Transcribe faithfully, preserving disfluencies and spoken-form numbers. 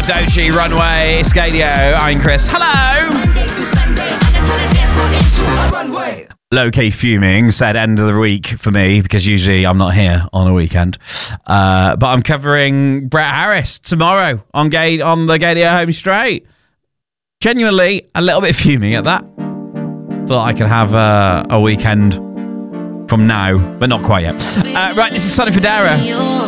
Doechii, Runway, Scadio. I'm Chris. Hello. Low-key fuming, said end of the week for me, because usually I'm not here on a weekend. Uh, but I'm covering Brett Harris tomorrow on Gay on the Gaydio Home Straight. Genuinely a little bit fuming at that. Thought I could have uh, a weekend from now, but not quite yet. Uh, right, this is Sonny Fodera.